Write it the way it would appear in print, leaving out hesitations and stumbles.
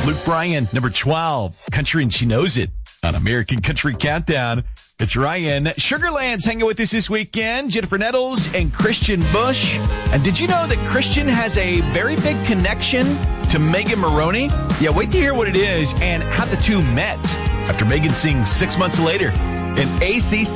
Luke Bryan, number 12, Country and She Knows It on American Country Countdown. It's Ryan. Sugarland's hanging with us this weekend. Jennifer Nettles and Christian Bush. And did you know that Christian has a very big connection to Megan Maroney? Yeah, wait to hear what it is and how the two met after Megan sings 6 months later in ACC.